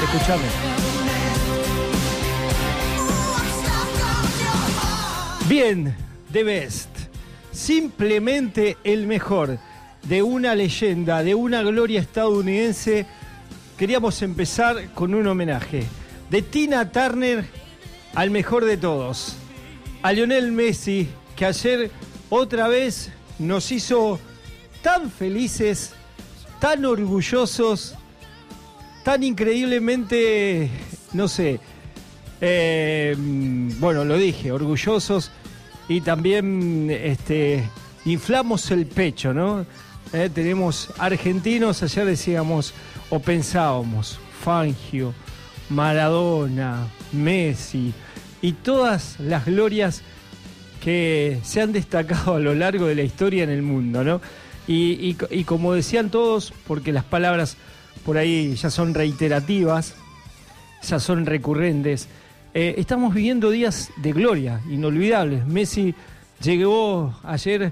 Escuchame. Bien, The Best. Simplemente el mejor. De una leyenda, de una gloria estadounidense. Queríamos empezar con un homenaje. De Tina Turner al mejor de todos. A Lionel Messi, que ayer otra vez nos hizo tan felices, tan orgullosos, tan increíblemente, no sé, bueno, lo dije, orgullosos, y también inflamos el pecho, ¿no? Tenemos argentinos, ayer decíamos o pensábamos, Fangio, Maradona, Messi y todas las glorias que se han destacado a lo largo de la historia en el mundo, ¿no? Y como decían todos, porque las palabras por ahí ya son reiterativas, ya son recurrentes, estamos viviendo días de gloria, inolvidables. Messi llegó ayer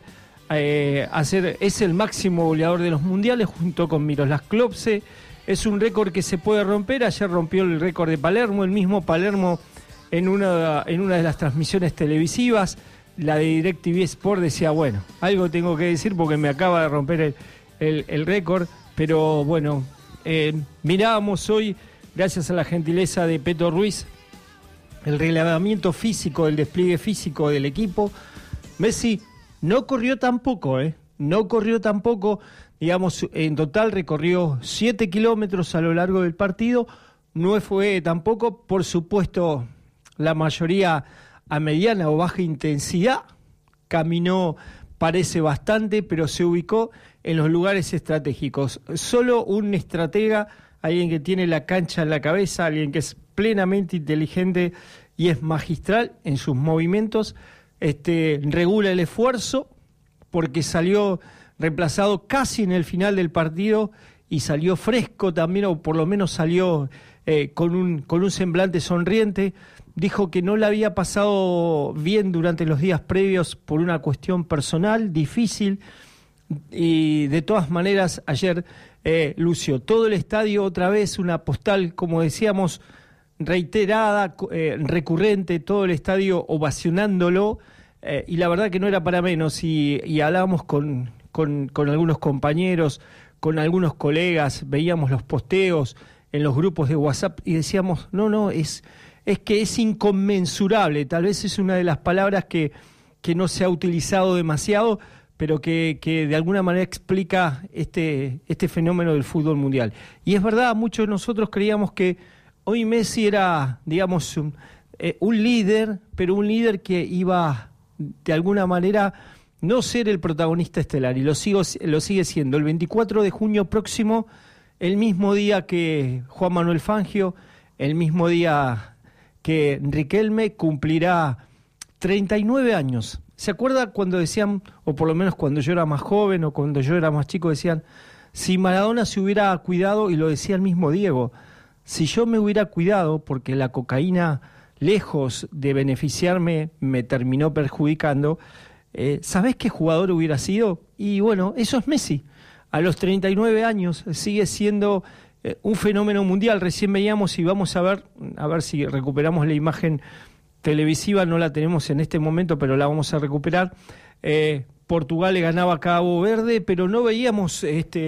es el máximo goleador de los mundiales junto con Miroslav Klose. Es un récord que se puede romper. Ayer rompió el récord de Palermo, el mismo Palermo en una de las transmisiones televisivas, la de DirecTV Sport, decía, bueno, algo tengo que decir porque me acaba de romper el récord, pero bueno, mirábamos hoy, gracias a la gentileza de Peto Ruiz, el relevamiento físico, el despliegue físico del equipo. Messi no corrió tampoco, no corrió tampoco, digamos, en total recorrió 7 kilómetros a lo largo del partido, no fue tampoco, por supuesto, la mayoría a mediana o baja intensidad, caminó, parece bastante, pero se ubicó en los lugares estratégicos. Solo un estratega, alguien que tiene la cancha en la cabeza, alguien que es plenamente inteligente y es magistral en sus movimientos, regula el esfuerzo, porque salió reemplazado casi en el final del partido y salió fresco también, o por lo menos salió con un semblante sonriente. Dijo que no le había pasado bien durante los días previos por una cuestión personal difícil, y de todas maneras ayer lució todo el estadio, otra vez una postal, como decíamos, reiterada, recurrente, todo el estadio ovacionándolo, y la verdad que no era para menos, y hablábamos con algunos compañeros, con algunos colegas, veíamos los posteos en los grupos de WhatsApp y decíamos, no, es que es inconmensurable, tal vez es una de las palabras que no se ha utilizado demasiado, pero que de alguna manera explica este fenómeno del fútbol mundial. Y es verdad, muchos de nosotros creíamos que hoy Messi era, digamos, un líder, pero un líder que iba de alguna manera no ser el protagonista estelar, y lo sigue siendo. El 24 de junio próximo, el mismo día que Juan Manuel Fangio, el mismo día que Riquelme, cumplirá 39 años. ¿Se acuerda cuando decían, o por lo menos cuando yo era más joven o cuando yo era más chico, decían, si Maradona se hubiera cuidado, y lo decía el mismo Diego, si yo me hubiera cuidado, porque la cocaína, lejos de beneficiarme, me terminó perjudicando, ¿sabés qué jugador hubiera sido? Y bueno, eso es Messi. A los 39 años sigue siendo un fenómeno mundial. Recién veíamos, y vamos a ver si recuperamos la imagen televisiva, no la tenemos en este momento, pero la vamos a recuperar. Portugal le ganaba a Cabo Verde, pero no veíamos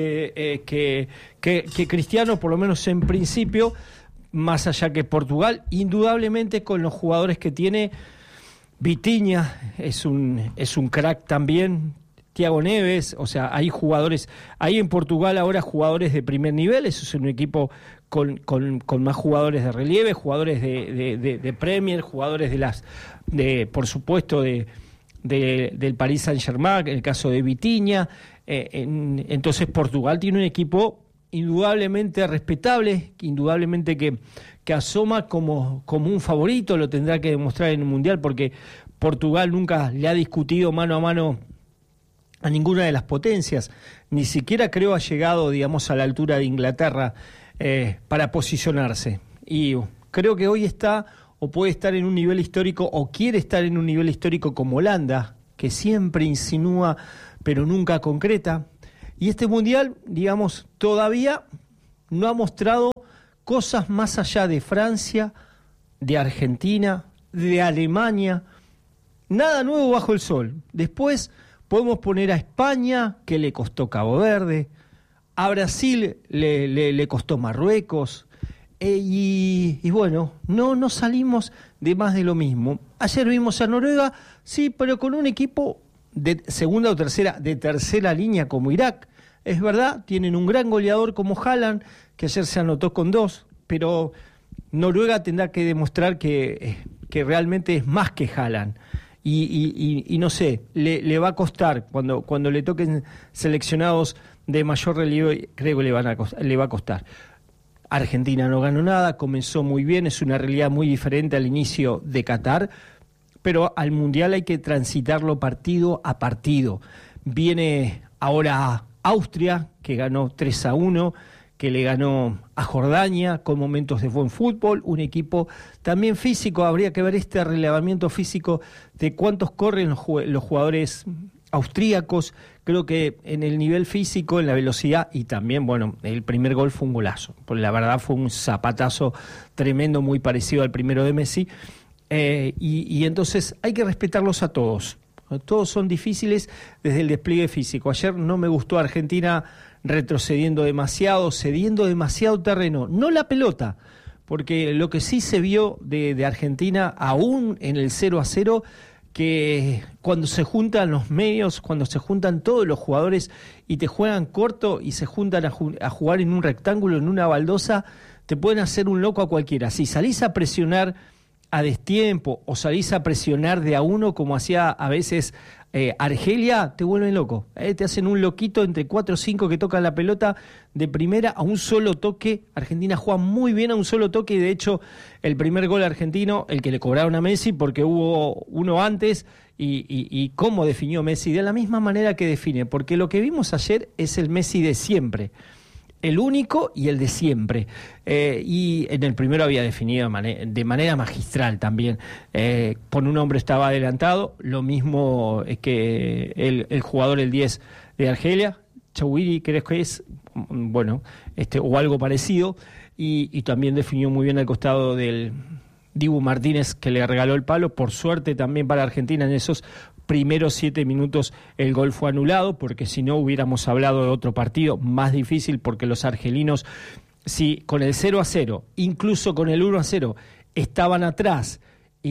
que Cristiano, por lo menos en principio, más allá que Portugal, indudablemente con los jugadores que tiene, Vitinha es un crack también, Thiago Neves, o sea, hay jugadores, hay en Portugal ahora jugadores de primer nivel, eso es un equipo con más jugadores de relieve, jugadores de Premier, jugadores por supuesto del Paris Saint-Germain, en el caso de Vitinha. Entonces Portugal tiene un equipo indudablemente respetable, indudablemente que asoma como un favorito, lo tendrá que demostrar en el Mundial, porque Portugal nunca le ha discutido mano a mano a ninguna de las potencias, ni siquiera creo ha llegado, digamos, a la altura de Inglaterra para posicionarse, y creo que hoy está o puede estar en un nivel histórico, o quiere estar en un nivel histórico como Holanda, que siempre insinúa pero nunca concreta. Y este Mundial, digamos, todavía no ha mostrado cosas más allá de Francia, de Argentina, de Alemania. Nada nuevo bajo el sol. Después podemos poner a España, que le costó Cabo Verde, a Brasil le costó Marruecos, y bueno, no salimos de más de lo mismo. Ayer vimos a Noruega, sí, pero con un equipo de segunda o tercera línea como Irak. Es verdad, tienen un gran goleador como Haaland, que ayer se anotó con 2, pero Noruega tendrá que demostrar que realmente es más que Haaland. Y no sé, le va a costar, cuando le toquen seleccionados de mayor relieve, creo que le va a costar. Argentina no ganó nada, comenzó muy bien, es una realidad muy diferente al inicio de Qatar, pero al Mundial hay que transitarlo partido a partido. Viene ahora Austria, que ganó 3-1, que le ganó a Jordania con momentos de buen fútbol, un equipo también físico. Habría que ver este relevamiento físico de cuántos corren los jugadores austríacos. Creo que en el nivel físico, en la velocidad, y también, bueno, el primer gol fue un golazo, porque la verdad fue un zapatazo tremendo, muy parecido al primero de Messi, y entonces hay que respetarlos a todos. Todos son difíciles desde el despliegue físico. Ayer no me gustó Argentina retrocediendo demasiado, cediendo demasiado terreno, no la pelota, porque lo que sí se vio de Argentina, aún en el 0-0, que cuando se juntan los medios, cuando se juntan todos los jugadores y te juegan corto y se juntan a jugar en un rectángulo, en una baldosa, te pueden hacer un loco a cualquiera. Si salís a presionar a destiempo o salís a presionar de a uno, como hacía a veces Argelia, te vuelven loco. Te hacen un loquito entre 4 o 5 que tocan la pelota de primera a un solo toque. Argentina juega muy bien a un solo toque, y de hecho el primer gol argentino, el que le cobraron a Messi, porque hubo uno antes, y cómo definió Messi, de la misma manera que define, porque lo que vimos ayer es el Messi de siempre, el único y el de siempre. Y en el primero había definido de manera magistral también. Por un hombre estaba adelantado, lo mismo que el jugador, el 10 de Argelia, Chouiri, creo que es, bueno, o algo parecido, y también definió muy bien al costado del Dibu Martínez, que le regaló el palo. Por suerte también para Argentina, en esos primeros 7 minutos el gol fue anulado, porque si no hubiéramos hablado de otro partido más difícil, porque los argelinos, si con el 0-0, incluso con el 1-0, estaban atrás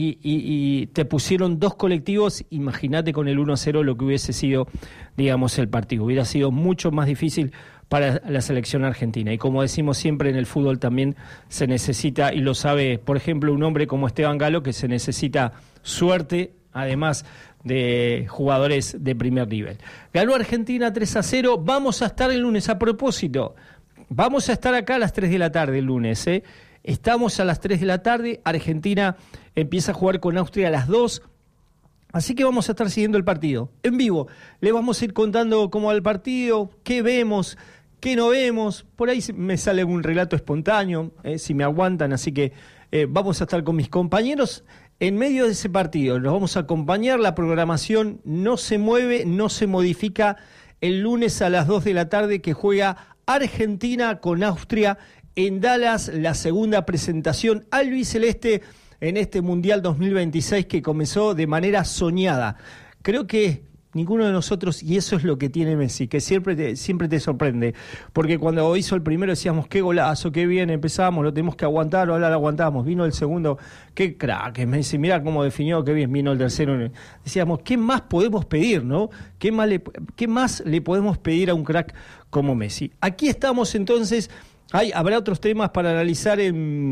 y te pusieron 2 colectivos, imagínate con el 1-0 lo que hubiese sido, digamos, el partido. Hubiera sido mucho más difícil para la selección argentina. Y como decimos siempre, en el fútbol también se necesita, y lo sabe, por ejemplo, un hombre como Esteban Galo, que se necesita suerte, además de jugadores de primer nivel. Ganó Argentina 3-0, vamos a estar el lunes. A propósito, vamos a estar acá a las 3 de la tarde el lunes, Estamos a las 3 de la tarde, Argentina empieza a jugar con Austria a las 2, así que vamos a estar siguiendo el partido en vivo. Le vamos a ir contando cómo va el partido, qué vemos, qué no vemos. Por ahí me sale un relato espontáneo, si me aguantan, así que vamos a estar con mis compañeros en medio de ese partido. Los vamos a acompañar, la programación no se mueve, no se modifica. El lunes a las 2 de la tarde que juega Argentina con Austria en Dallas, la segunda presentación albiceleste en este Mundial 2026 que comenzó de manera soñada. Creo que ninguno de nosotros, y eso es lo que tiene Messi, que siempre te sorprende, porque cuando hizo el primero decíamos, qué golazo, qué bien, empezamos, lo tenemos que aguantar, ahora lo aguantamos, vino el segundo, qué crack, Messi, mirá cómo definió, qué bien, vino el tercero, decíamos, ¿qué más podemos pedir, no? ¿Qué más le podemos pedir a un crack como Messi? Aquí estamos entonces. Habrá otros temas para analizar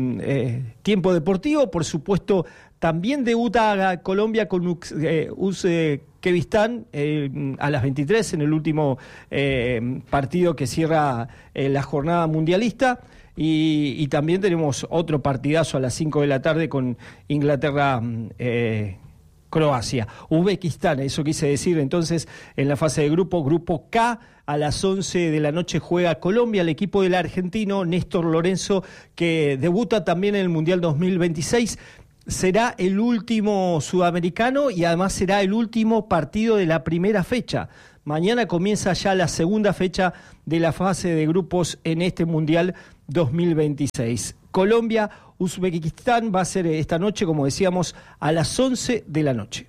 en Tiempo Deportivo. Por supuesto, también debuta Colombia con Uzbekistán a las 23 en el último partido que cierra la jornada mundialista. Y también tenemos otro partidazo a las 5 de la tarde con Inglaterra, Croacia. Uzbekistán, eso quise decir. Entonces, en la fase de grupo K, a las 11 de la noche juega Colombia, el equipo del argentino Néstor Lorenzo, que debuta también en el Mundial 2026. Será el último sudamericano y además será el último partido de la primera fecha. Mañana comienza ya la segunda fecha de la fase de grupos en este Mundial 2026. Colombia, Uzbekistán va a ser esta noche, como decíamos, a las 11 de la noche.